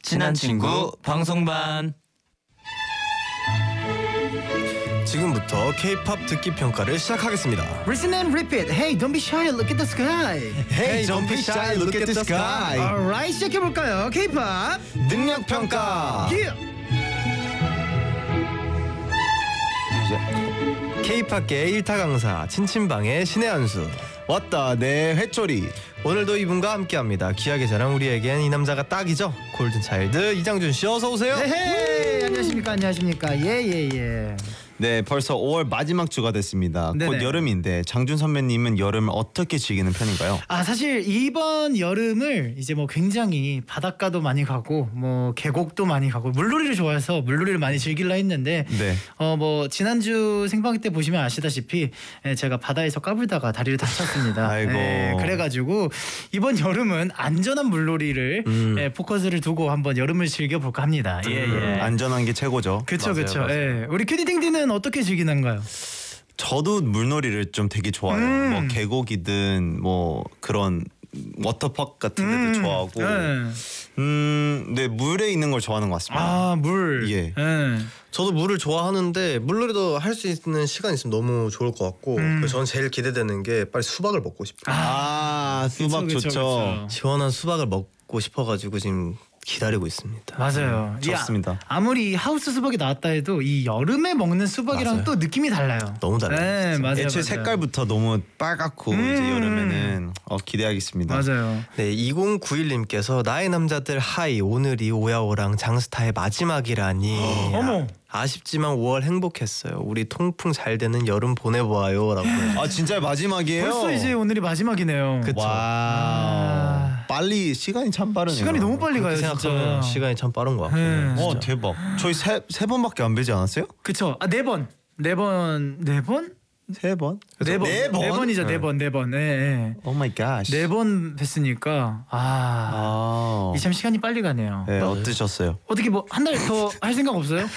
친한 친구 방송반. 지금부터 K-pop 듣기 평가를 시작하겠습니다. Listen and repeat. Hey, don't be shy. Look at the sky. Hey, don't be shy. Look at the sky. Alright, 시작해 볼까요? K-pop 능력 평가. K-팝계 1타 강사 친친방의 신의 한수. 왔다 내 회초리. 오늘도 이분과 함께합니다. 기하게 자랑 우리에겐 이 남자가 딱이죠. 골든차일드 이장준 씨 어서 오세요. 네, 안녕하십니까. 예. 네, 벌써 5월 마지막 주가 됐습니다. 네네. 곧 여름인데 장준 선배님은 여름을 어떻게 즐기는 편인가요? 사실 이번 여름을 이제 뭐 굉장히 바닷가도 많이 가고 뭐 계곡도 많이 가고 물놀이를 좋아해서 물놀이를 많이 즐기려 했는데 네. 뭐 지난주 생방송 때 보시면 아시다시피 제가 바다에서 까불다가 다리를 다쳤습니다. 아이고. 그래가지고 이번 여름은 안전한 물놀이를 포커스를 두고 한번 여름을 즐겨볼까 합니다. 예. 안전한 게 최고죠. 그쵸. 맞아요. 예. 우리 큐디딩디는 어떻게 즐기는가요? 저도 물놀이를 좀 되게 좋아해요. 뭐 계곡이든 뭐 그런 워터파크 같은 데도 좋아하고. 네, 물에 있는 걸 좋아하는 것 같습니다. 물. 예. 저도 물을 좋아하는데 물놀이도 할 수 있는 시간 있으면 너무 좋을 것 같고 그래서 저는 제일 기대되는 게 빨리 수박을 먹고 싶어요. 수박 그쵸. 좋죠. 시원한 수박을 먹고 싶어가지고 지금 기다리고 있습니다. 맞아요. 좋습니다. 아무리 하우스 수박이 나왔다 해도 이 여름에 먹는 수박이랑 맞아요. 또 느낌이 달라요. 너무 달라요. 네, 맞아요. 애초에 색깔부터 너무 빨갛고 이제 여름에는 기대하겠습니다. 맞아요. 네, 2091님께서 나의 남자들 하이 오늘이 오야오랑 장스타의 마지막이라니. 어머. 아쉽지만 5월 행복했어요. 우리 통풍 잘 되는 여름 보내보아요라고. 진짜 마지막이에요? 벌써 이제 오늘이 마지막이네요. 그쵸. 와. 빨리 시간이 참 빠르네요. 시간이 너무 빨리 가요, 그렇게 진짜. 생각하면 시간이 참 빠른 것 같고. 네. 대박. 저희 세 번밖에 안 배지 않았어요? 그쵸. 4번. 4번? 세 번? 네 번. 네 번? 네 번이죠. 4번. 네. 오 마이 갓. 4번 뵀으니까 이참 시간이 빨리 가네요. 네, 어떠셨어요? 어떻게 뭐 한 달 더 할 생각 없어요?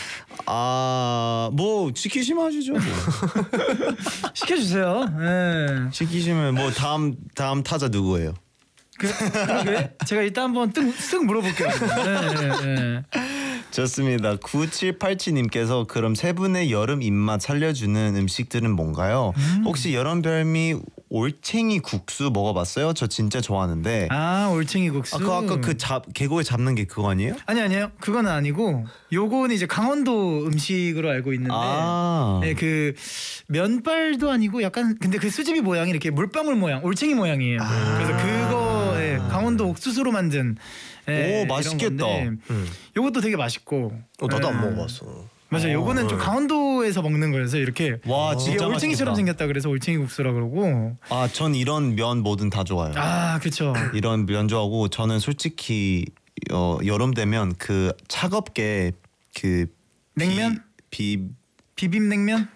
뭐 시키시면 하시죠. 뭐. 시켜주세요. 네. 시키시면 뭐 다음 타자 누구예요? 그러게 제가 일단 한번 쓱 물어볼게요. 네. 좋습니다. 9787님께서 그럼 세 분의 여름 입맛 살려주는 음식들은 뭔가요? 혹시 여름 별미 올챙이 국수 먹어봤어요? 저 진짜 좋아하는데. 올챙이 국수. 아까 계곡에 잡는 게 그거 아니에요? 아니요. 그거는 아니고 요거는 이제 강원도 음식으로 알고 있는데 네, 그 면발도 아니고 약간 근데 그 수제비 모양이 이렇게 물방울 모양, 올챙이 모양이에요. 그래서 그거 강원도 옥수수로 만든 오, 맛있겠다. 요것도 되게 맛있고. 나도 안 먹어봤어. 맞아, 요거는 좀 강원도에서 먹는 거여서 이렇게 와, 이게 진짜 올챙이처럼 맛있겠다. 생겼다 그래서 올챙이 국수라 그러고. 전 이런 면 뭐든 다 좋아요. 그쵸. 이런 면 좋아하고 저는 솔직히 여름 되면 그 차갑게 그 냉면? 비빔냉면?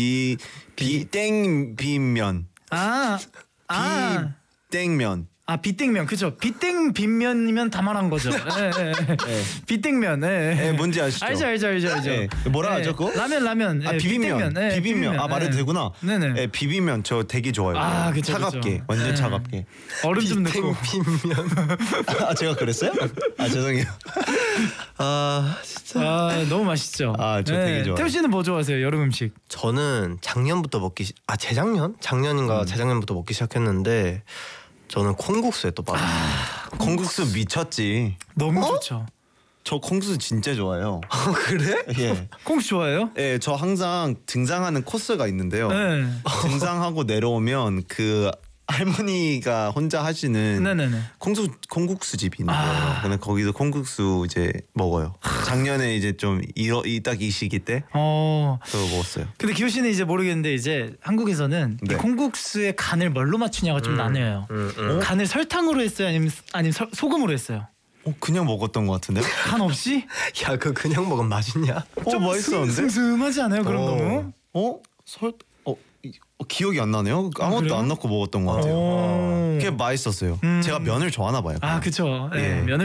비땡면 비땡면 비땡면 그쵸. 비땡빈면이면 다 말한 거죠. 비땡면. 뭔지 아시죠? 알죠. 네. 뭐라 하죠 그거? 라면. 비빔면. 비빔면. 말해도 되구나. 네네. 네, 비빔면 저 되게 좋아해요. 그쵸, 차갑게. 그쵸. 완전 차갑게. 얼음 좀 넣고. 비빔면. 제가 그랬어요? 죄송해요. 진짜. 너무 맛있죠. 저 되게 좋아요. 태우 씨는 뭐 좋아하세요? 여름 음식? 저는 작년부터 재작년부터 먹기 시작했는데 저는 콩국수에 또 빠졌어요. 콩국수 미쳤지. 너무 좋죠. 저 콩국수 진짜 좋아해요. 그래? 예. 콩국수 좋아해요? 예, 저 항상 등산하는 코스가 있는데요. 네. 등산하고 내려오면 그 할머니가 혼자 하시는 네네네. 콩국수 집이 있는 거예요. 근데 거기서 콩국수 이제 먹어요. 작년에 이제 좀 딱 이 시기 때 그거 먹었어요. 근데 기호 씨는 이제 모르겠는데 이제 한국에서는 이 네. 콩국수의 간을 뭘로 맞추냐가 좀 나뉘어요. 간을 설탕으로 했어요? 아니면 소금으로 했어요? 그냥 먹었던 것 같은데요? 간 없이? 야, 그거 그냥 먹으면 맛있냐? 좀 맛있었는데? 슴슴하지 않아요? 그럼 너무? 기억이 안 나네요. 아무것도 그래요? 안 넣고 먹었던 것 같아요. 그게 맛있었어요. 제가 면을 좋아하나 봐요. 그쵸. 예. 면을